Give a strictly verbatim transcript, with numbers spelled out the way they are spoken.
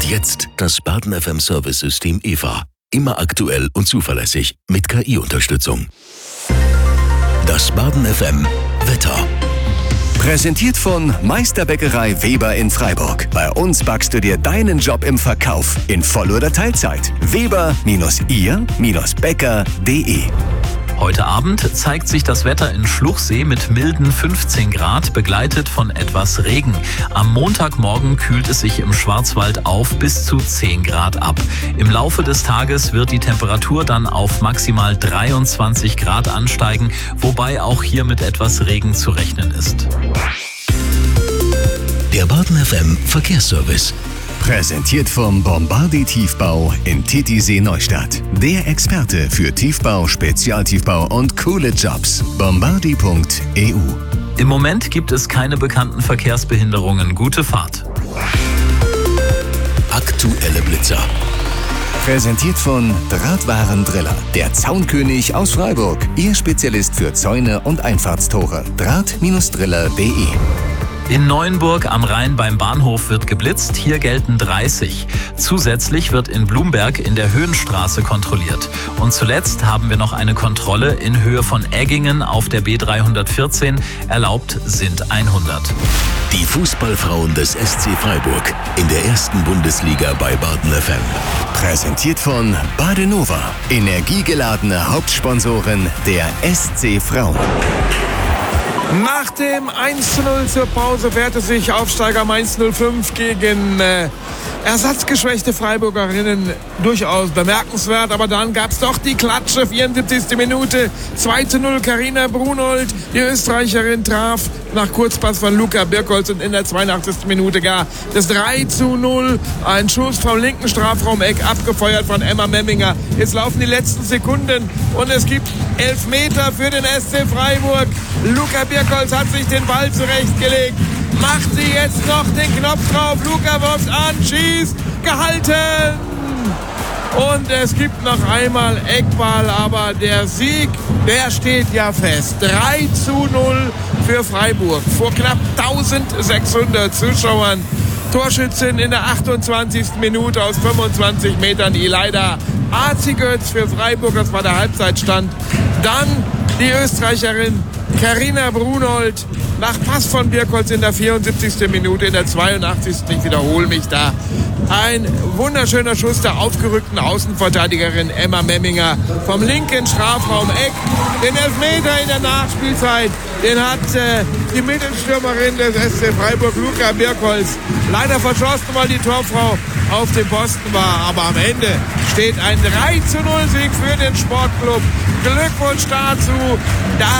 Und jetzt das Baden F M Service-System E V A. Immer aktuell und zuverlässig mit K I-Unterstützung. Das Baden F M Wetter. Präsentiert von Meisterbäckerei Weber in Freiburg. Bei uns backst du dir deinen Job im Verkauf in Voll- oder Teilzeit. Weber ihr Bäcker punkt de. Heute Abend zeigt sich das Wetter in Schluchsee mit milden fünfzehn Grad, begleitet von etwas Regen. Am Montagmorgen kühlt es sich im Schwarzwald auf bis zu zehn Grad ab. Im Laufe des Tages wird die Temperatur dann auf maximal dreiundzwanzig Grad ansteigen, wobei auch hier mit etwas Regen zu rechnen ist. Der Baden F M Verkehrsservice. Präsentiert vom Bombardi Tiefbau in Titisee Neustadt. Der Experte für Tiefbau, Spezialtiefbau und coole Jobs. bombardi punkt e u. Im Moment gibt es keine bekannten Verkehrsbehinderungen. Gute Fahrt. Aktuelle Blitzer. Präsentiert von Drahtwarendriller. Der Zaunkönig aus Freiburg. Ihr Spezialist für Zäune und Einfahrtstore. Draht Driller punkt de. In Neuenburg am Rhein beim Bahnhof wird geblitzt, hier gelten dreißig. Zusätzlich wird in Blumberg in der Höhenstraße kontrolliert. Und zuletzt haben wir noch eine Kontrolle in Höhe von Eggingen auf der B dreihundertvierzehn. Erlaubt sind hundert. Die Fußballfrauen des S C Freiburg in der ersten Bundesliga bei Baden F M. Präsentiert von Badenova. Energiegeladene Hauptsponsorin der S C Frauen. Nach dem eins zu null zur Pause wehrte sich Aufsteiger Mainz null fünf gegen äh, ersatzgeschwächte Freiburgerinnen durchaus bemerkenswert. Aber dann gab es doch die Klatsche, vierundsiebzigste Minute, zwei zu null. Carina Brunold, die Österreicherin, traf nach Kurzpass von Luca Birkholz und in der zweiundachtzigsten Minute gar das drei zu null. Ein Schuss vom linken Strafraumeck, abgefeuert von Emma Memminger. Jetzt laufen die letzten Sekunden und es gibt Elfmeter für den S C Freiburg. Luca Birkholz hat sich den Ball zurechtgelegt. Macht sie jetzt noch den Knopf drauf. Luca wirft an, schießt, gehalten. Und es gibt noch einmal Eckball, aber der Sieg, der steht ja fest. drei zu null für Freiburg vor knapp eintausendsechshundert Zuschauern. Torschützin in der achtundzwanzigsten Minute aus fünfundzwanzig Metern, Ileida Azigötz für Freiburg, das war der Halbzeitstand. Dann die Österreicherin Carina Brunold nach Pass von Birkholz in der vierundsiebzigsten Minute, in der zweiundachtzigsten Ich wiederhole mich da. Ein wunderschöner Schuss der aufgerückten Außenverteidigerin Emma Memminger vom linken Strafraum-Eck. Den Elfmeter in der Nachspielzeit, den hat äh, die Mittelstürmerin des S C Freiburg, Luca Birkholz, leider verschossen, weil die Torfrau auf dem Posten war. Aber am Ende steht ein drei zu null Sieg für den Sportclub. Glückwunsch dazu. Da